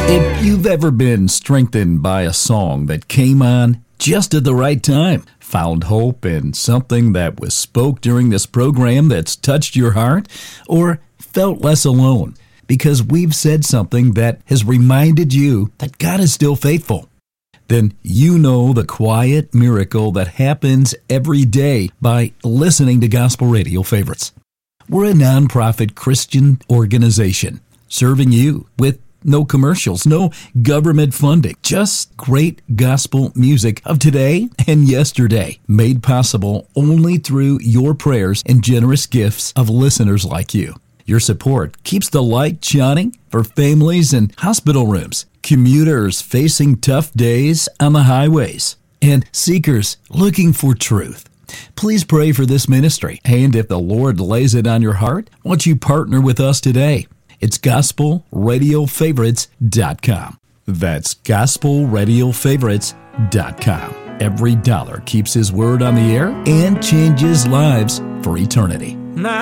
If you've ever been strengthened by a song that came on just at the right time, found hope in something that was spoke during this program that's touched your heart, or felt less alone because we've said something that has reminded you that God is still faithful, then you know the quiet miracle that happens every day by listening to Gospel Radio Favorites. We're a nonprofit Christian organization serving you with no commercials, no government funding, just great gospel music of today and yesterday, made possible only through your prayers and generous gifts of listeners like you. Your support keeps the light shining for families in hospital rooms, commuters facing tough days on the highways, and seekers looking for truth. Please pray for this ministry, and if the Lord lays it on your heart, won't you partner with us today? It's GospelRadioFavorites.com. That's GospelRadioFavorites.com. Every dollar keeps His word on the air and changes lives for eternity.